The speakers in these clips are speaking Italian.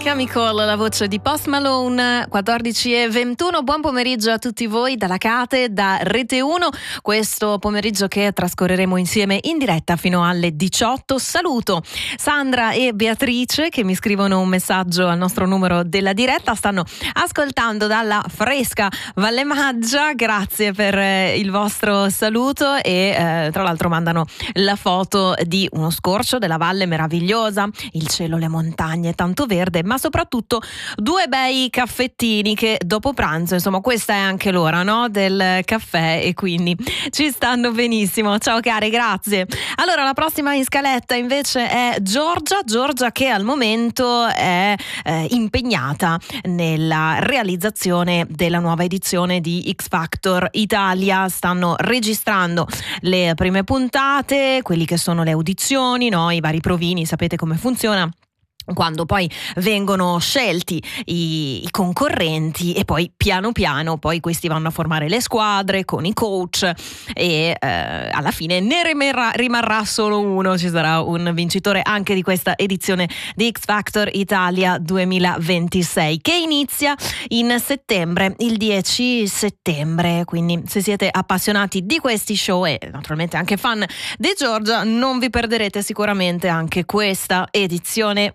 Chemical, la voce di Post Malone, 14:21. Buon pomeriggio a tutti voi dalla Cate, da Rete 1. Questo pomeriggio che trascorreremo insieme in diretta fino alle 18. Saluto Sandra e Beatrice che mi scrivono un messaggio al nostro numero della diretta. Stanno ascoltando dalla fresca Valle Maggia. Grazie per il vostro saluto e tra l'altro mandano la foto di uno scorcio della valle meravigliosa, il cielo, le montagne, tanto verde, ma soprattutto due bei caffettini che dopo pranzo, insomma, questa è anche l'ora, no? Del caffè, e quindi ci stanno benissimo. Ciao care, grazie. Allora, la prossima in scaletta invece è Giorgia che al momento è impegnata nella realizzazione della nuova edizione di X Factor Italia. Stanno registrando le prime puntate, quelli che sono le audizioni, no? I vari provini, sapete come funziona. Quando poi vengono scelti i concorrenti e poi piano piano poi questi vanno a formare le squadre con i coach e alla fine ne rimarrà solo uno. Ci sarà un vincitore anche di questa edizione di X Factor Italia 2026 che inizia in settembre, il 10 settembre. Quindi se siete appassionati di questi show e naturalmente anche fan di Giorgia, non vi perderete sicuramente anche questa edizione.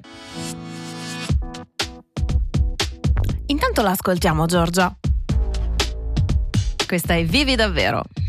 Intanto l'ascoltiamo, Giorgia. Questa è Vivi davvero.